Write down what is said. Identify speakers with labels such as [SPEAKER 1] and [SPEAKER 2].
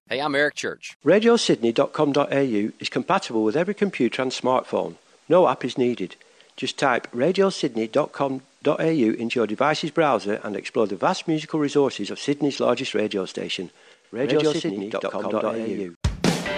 [SPEAKER 1] Hey, I'm Eric Church.
[SPEAKER 2] RadioSydney.com.au is compatible with every computer and smartphone. No app is needed. Just type RadioSydney.com.au into your device's browser and explore the vast musical resources of Sydney's largest radio station, RadioSydney.com.au.